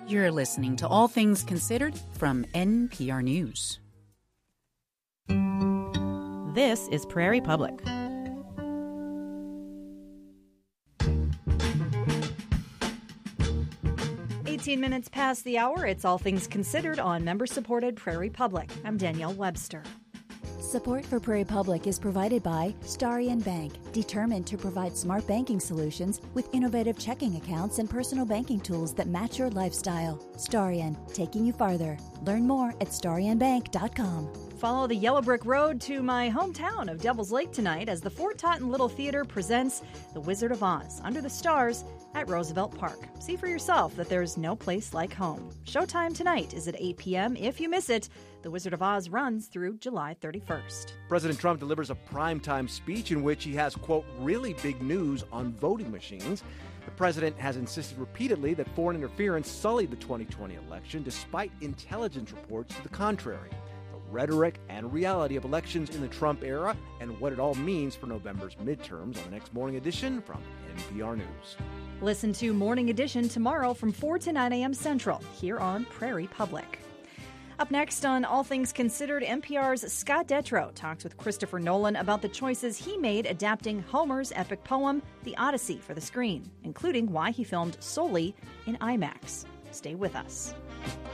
You're listening to All Things Considered from NPR News. This is Prairie Public. Minutes past the hour, it's All Things Considered on member-supported Prairie Public. I'm Danielle Webster. Support for Prairie Public is provided by Starion Bank, determined to provide smart banking solutions with innovative checking accounts and personal banking tools that match your lifestyle. Starion, taking you farther. Learn more at starionbank.com. Follow the yellow brick road to my hometown of Devil's Lake tonight as the Fort Totten Little Theater presents The Wizard of Oz Under the Stars at Roosevelt Park. See for yourself that there's no place like home. Showtime tonight is at 8 p.m. If you miss it, The Wizard of Oz runs through July 31st. President Trump delivers a primetime speech in which he has, quote, really big news on voting machines. The president has insisted repeatedly that foreign interference sullied the 2020 election, despite intelligence reports to the contrary. The rhetoric and reality of elections in the Trump era and what it all means for November's midterms on the next Morning Edition from NPR News. Listen to Morning Edition tomorrow from 4 to 9 a.m. Central here on Prairie Public. Up next on All Things Considered, NPR's Scott Detrow talks with Christopher Nolan about the choices he made adapting Homer's epic poem, The Odyssey, for the screen, including why he filmed solely in IMAX. Stay with us.